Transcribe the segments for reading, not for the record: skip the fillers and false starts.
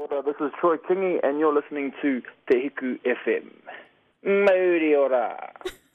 ora, this is Troy Kingi and you're listening to Te Hiku FM. Mauri ora.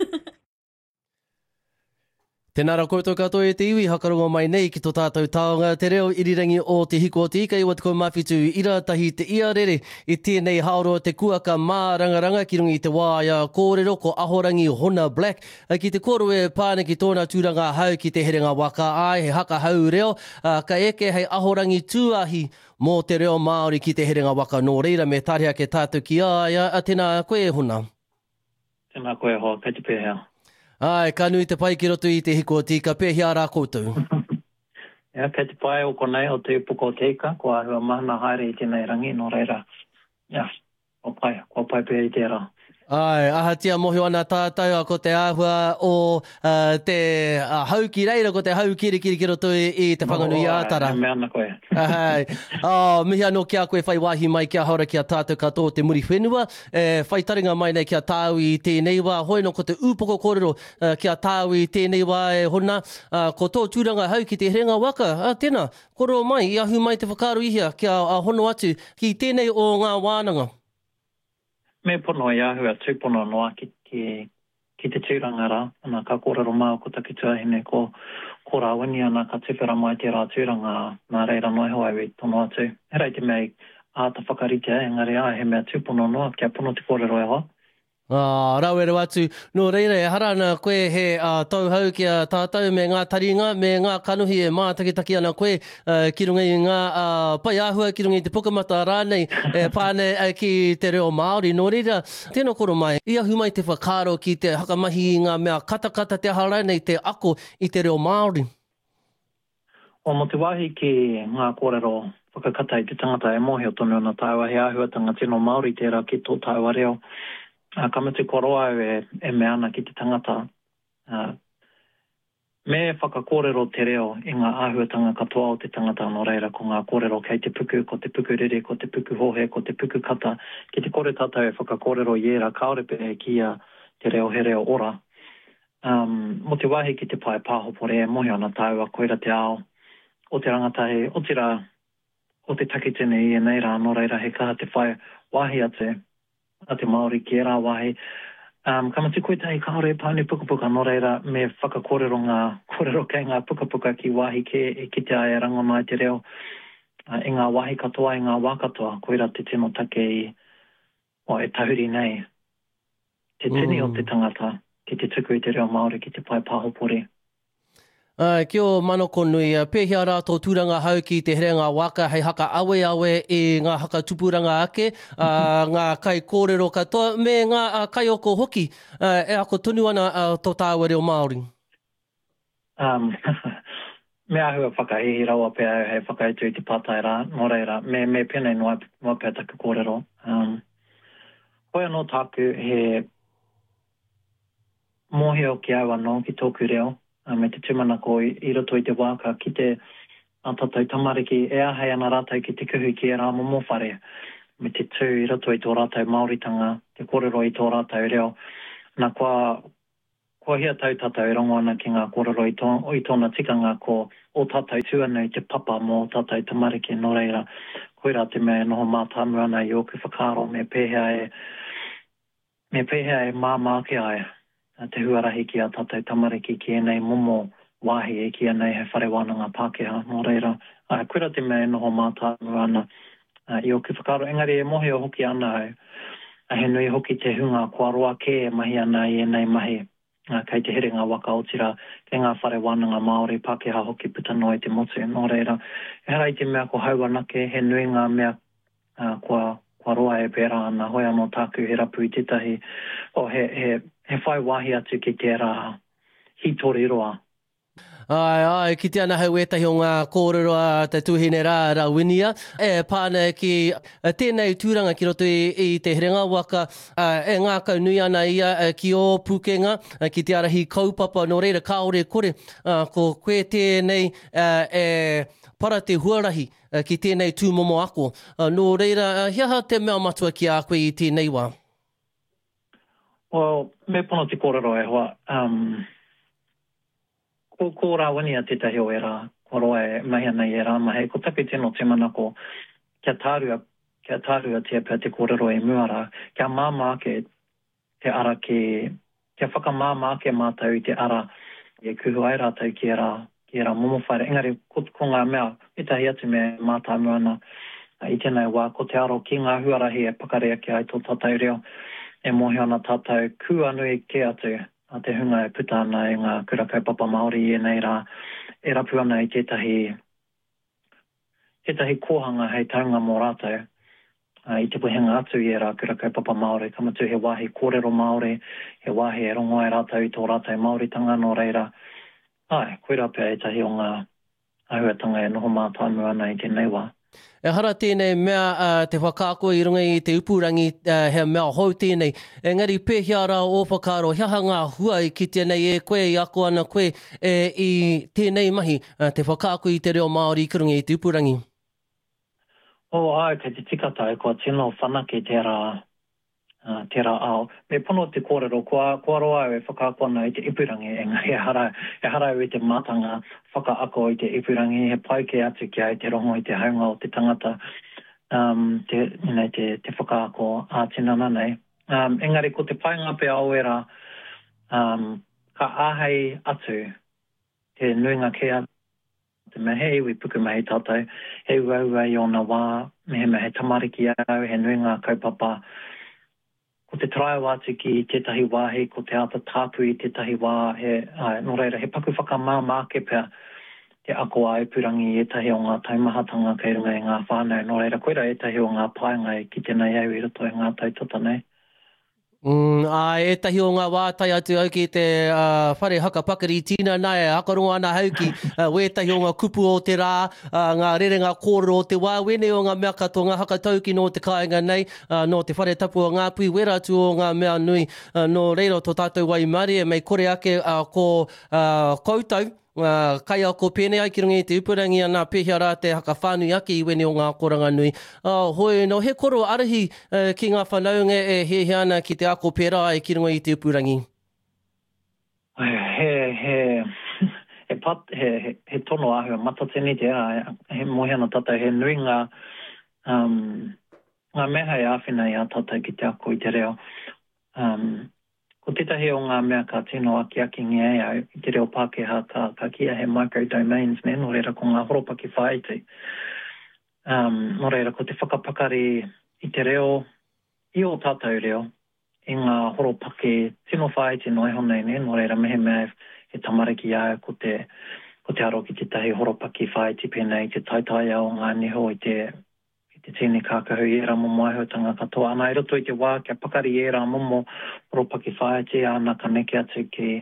Tēnā rā koutou katoa e te iwi, hakarongo mai nei ki tō tātou taonga te reo irirangi o te hiko o te ika, iwa te kou mawhitu ira tahi te ia rere i tēnei haoro te kuaka mā rangaranga ki rungi te wāia kōrero ko ahorangi Hona Black. Ki te koro e pāne ki tōna tūranga hau ki te herenga waka ai, he haka hau reo, ka eke hei ahorangi tūahi mō te reo Māori ki te herenga waka nō reira me tārea ke tātou ki aia, tēnā koe Hona. Tēnā koe hoa, kei te pēhea. Ai, ka nui te pai ki roto i te hiko o tika, pēhea rā koutou. Ia, kei te pai o konei o te upuko o te ika, kua hua mahana haere i tēnei rangi, no reira. Ia, kua pai pēhea i tērā. Ai, aha tia mohi ana tātou ko te āhua o te hauki reira, ko te hauki ki roto i te whanganui ātara. Me ana koe. Ai, mihi anō kia koe whai wāhi mai kia haura kia tātou katoa te muri whenua. Whai taringa mai nei kia tāu i tēnei wā, hoi no ko te upoko kōrero kia tāu i tēnei wā e hona. Ko tō tūranga hau ki te herenga waka, tēnā, koro mai, i ahu mai te whakaaro ihia kia hono atu ki tēnei o ngā wānanga. Me pono i ahua tūpono noa ki te tūranga rā, ana ka kōrero māu ko taki tuahine ko rāwini ana ka tūwhera mai te rā tūranga nā reira noi hoa iwi tono atu. Herei te mei āta whakarite, engari he mea tūpono noa kia pono te kōrero e hoa. Rauero atu, no reira e harana koe he tauhau kia tātou me ngā taringa, me ngā kanuhi e mātakitaki ana koe ki runga i ngā pai āhua, ki runga i te pukamata rānei pāne ki te reo Māori. No reira, tēnā koro mai, i ahu mai te whakaro ki te hakamahi i ngā mea katakata te hara nei te ako i te reo Māori. O mo te wahi ki ngā kōrero whakakata i te tangata e mohi o tonu ana tāua he āhuatanga tino Māori tērā ki tō tāua reo. Kamati koroa e me ana ki te tangata. Me whakakōrero te reo i ngā āhuatanga katoa o te tangata no reira ko ngā kōrero kei te puku, ko te puku rere, ko te puku hohe, ko te puku kata. Ki te kore tātou e whakakōrero i era kaorepe ki a te reo he reo ora. Mo te wahi ki te pai pāhopore e mohi ana tāua koira te ao. O te rangatahi, o te rā, o te takitene i e nei rā no reira he kaha te whai wahi a te Māori ki e rā wahi. Kamati koe tahi kaore pāne pukapuka no reira me whakakōrero ngā kōrero kei ngā pukapuka ki wahi ki te ae rango mai te reo. I ngā wahi katoa, i ngā wākatoa, koira te tino take i e tahuri nei. Te tini o te tangata ki te tuku i te reo Māori ki te pai pāhopore. Kia o manoko nui, pēhea rā tō tūranga hau ki te herenga waka, hei haka awe e ngā haka tupuranga ake, ngā kai kōrero katoa, me ngā kai oko hoki, e ako tunu ana tō tāua reo Māori. Me ahua whakahihi rawa pēa hei whakaitu i te pātai rā, no reira, me penei noa pēa taka kōrero. Hoi anō tāku he mohi o ki awa no ki tōku reo, me te tūmanako i roto i te wāka ki te tātou tamariki e ahei ana rātou ki te kuhu ki e rā momowhare. Me te tū i roto i tō rātou Māoritanga, te kōrero i tō rātou reo. Nā kua hia tau tātou i rongo ana ki ngā kōrero i tōna tikanga ko o tātou tūana i te papa mō tātou tamariki no reira. Koira te mea noho mātāmu ana i oku whakaro me pēhea e māmā ki ai. Te huarahi ki a tātou tamariki ki enei momo wāhi e ki enei he whare wānanga Pākehā no reira. Koira te mea noho mātāmu ana i oku whakaro. Engari e mohi o hoki ana au. He nui hoki te hunga kua roa ke mahi ana i enei mahi. Kei te herenga waka o tira ke ngā whare wānanga Māori Pākehā hoki puta no i te motu no reira. E harai te mea ko hauanake, he nui ngā mea kua roa e pēra ana hoi anō tāku he rapu i tetahi. He whai wahi atu ki te rā hitori roa. Ai, ki te ana hau etahi o ngā kōrero a te tuhine rā winia. E pāne ki tēnei tūranga ki roto i te herenga waka, e ngā kau nui ana ia ki o Pukenga, ki te arahi kaupapa no reira kaore kore, ko koe tēnei e para te huarahi ki tēnei tūmomo ako. No reira, hiaha te mea matua ki a koe i tēnei wā? Well, me pono te kōrero e hoa. Ko rāwani a tētahi o e rā, ko roa e mahi ana i e rā mahe. Ko tapi tēno te manako kia kia tāhua tia pia te kōrero e muara, kia māmake te ara kia whakamāmake mātau i te ara e kuhu ai rātau ki era momowhaere. Engari, ko ngā mea, itahi atu me mātau muana i tēnei wā, ko te aro ki ngā huarahi e pakarea ki ai tō tātou reo, e mohi ana tātou kua nui ke atu, a te hunga e puta ana i ngā kura kaupapa Māori i nei rā, e rapu ana i tētahi kōhanga hei taunga mō rātou, i te puhenga atu i rā kura kaupapa Māori, kamatu he wāhi kōrero Māori, he wāhi e rongo ai rātou i tō rātou Māoritanga no reira. Ai, koera pia e tahi o ngā ahuatanga e noho mātāmu ana i tēnei wā. E hara tēnei mea te whakaako i runga i te upurangi he mea hou tēnei. Engari pēhia rā o whakaro, hiaha ngā huai ki tēnei e koe i ako ana koe i tēnei mahi te whakaako i te reo Māori i kurunga i te upurangi. Ai, kei te tikata e kua tino whanake tērā ao. Me pono te kōrero, kua roa e whakaako ana i te ipurangi, e hara i te mātanga whakaako i te ipurangi, he paike atu ki ai te rongo i te haunga o te tangata, te whakaako a tinana nei. Engari, ko te painga pe au era, ka āhei atu te nuinga ke atu, te mehe iwi puku mehe tātou, he uaua i ona wā, mehe tamariki au, he nuinga kaupapa, ko te traio atu ki tētahi wāhi, ko te ata tāpu i tētahi wā, no reira, he paku whakamāmake pia te ako a ipurangi i etahi o ngā taumahatanga kei runga i ngā whānau, no reira, koera etahi o ngā painga ki tēnei au i roto i ngā tautota nei. Etahi o ngā wātai atu au ki te whare hakapakari tīna nai, hakarongo ana hauki, wētahi o ngā kupu o te rā, ngā rerenga kōrero o te wā, wene o ngā mea kato, ngā hakatauki no te kāinga nei, no te whare tapu o ngā pui, wera atu o ngā mea nui, no reiro tō tātou wai mari, e mei kore ake ko koutou, kai ako pēnei ai ki runga i te upurangi ana pēhia rā te haka whānui ake i wene o ngā koranga nui. Hoi no he koro arahi ki ngā whanaunga e he ana ki te ako pērā e ki runga i te upurangi. He tono ahua matatini te ara, he mohi ana tātou, he nui ngā meha e āwhina i a tātou ki te ako i te reo. Ko tētahi o ngā mea ka tino aki ngi ai au, i te reo Pākehā ka kia he microdomains, ne, no reira ko ngā horopaki whaiti. No reira ko te whakapakari i te reo, i o tātou reo, i ngā horopaki tino whaiti no e honei, ne, no reira mehe mea he tamariki au ko te aro ki tētahi horopaki whaiti pēnei, te taitaia o ngā niho i te tēnei kākahu i era momo ahuatanga katoa. Ana i roto i te wā, kia pakari i era momo horopaki whaete, ana ka neke atu ki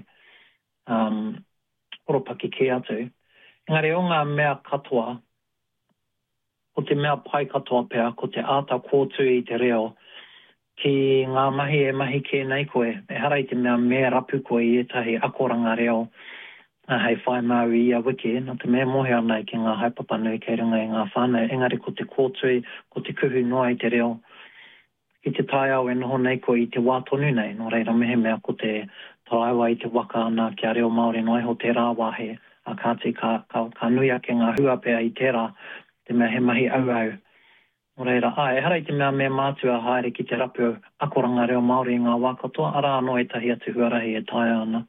horopaki ki atu. Engari o ngā mea katoa, ko te mea pai katoa pea, ko te āta kōtu i te reo, ki ngā mahi e mahi ke nei koe, e hara i te mea rapu koe i etahi akoranga reo, hei whai mau i a wiki, no te mea mohe ana i ki ngā haipapa nui kei runga i ngā whānau, engari ko te kōtui, ko te kuhu noa i te reo, ki te tai au e noho nei ko i te wā tonu nei, no reira mehe mea ko te taiwa i te waka ana ki a reo Māori no ho te rāwahe, a kāti ka nui ake ngā hua pēa i tērā, te mea he mahi au. No reira, e hara i te mea mātua haere ki te rapu akoranga reo Māori i ngā wā katoa, ara anō e tahi atu huarahi e tai ana.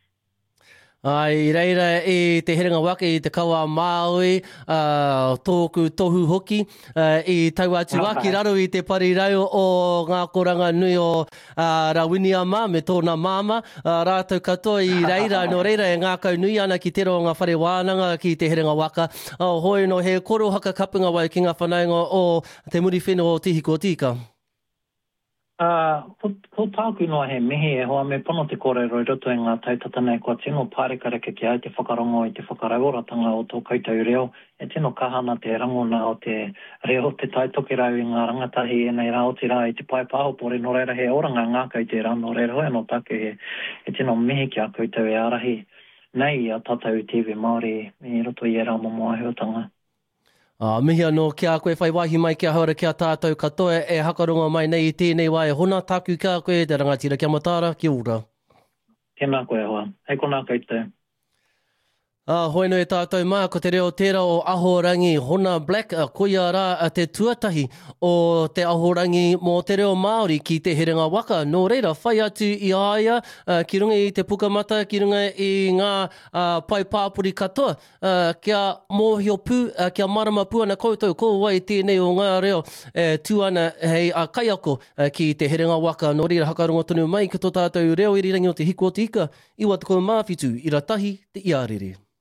I reira i te herenga wake i te kaua Māui, tōku tohu hoki, i tau atu waki raro i te parirau o ngā koranga nui o Rawiniama me tōna māma, rātou katoa i reira, no reira e ngā kau nui ana ki te ro ngā whare wānanga ki te herenga waka. Hoi no he koro haka kapunga wai ki ngā whanaunga o te muri whenua o Tihiko Tika. Ko tāku noa he mihi e hoa me pono te kōrero i roto i ngā tautata nei kua tino pārekareke ki ai te whakarongo i te whakarauoratanga o tō koutou reo. E tino kahana te rangona o te reo te taitoke rau i ngā rangatahi e nei rao te rā i te pai pāhopore no reira he oranga ngā koutou rā no reira hoi no tāku he tino mihi ki a koutou e arahi nei a tātou i TV Māori i roto i e rā momo ahuatanga. Mihi anō kia koe whai wahi mai kia haura kia tātou katoa e hakaronga mai nei i tēnei wai hona tāku kia koe te rangatira kia matara, kia ora. Tēnā koe hoa, hei kona koutou. Hoi no e tātou mā, ko te reo tērā o Ahorangi, Hona Black, koia rā te tuatahi o te Ahorangi mō te reo Māori ki te herenga waka. Nō reira, whai atu i aia, ki runga i te pukamata, ki runga i ngā pai pāpuri katoa, kia mōhio pū, kia marama pū ana koutou, ko wai tēnei o ngā reo tuana hei a kaiako ki te herenga waka. Nō reira, hakarongo tonu mai ki tō tātou reo irirangi o te hiko o te ika, i wata ko mawhitu, i ratahi te iarere.